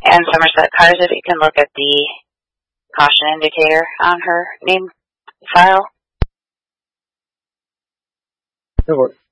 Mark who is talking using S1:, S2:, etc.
S1: and Somerset Cars, if you can look at the caution indicator on her name file.
S2: Sure.